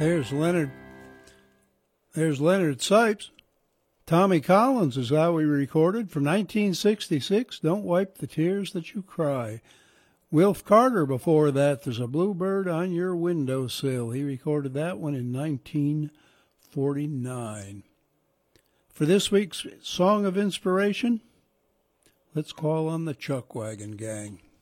There's Leonard Sipes. Tommy Collins is how we recorded from 1966, Don't Wipe the Tears That You Cry. Wilf Carter before that, There's a Bluebird on Your Windowsill. He recorded that one in 1949. For this week's Song of Inspiration, let's call on the Chuck Wagon Gang.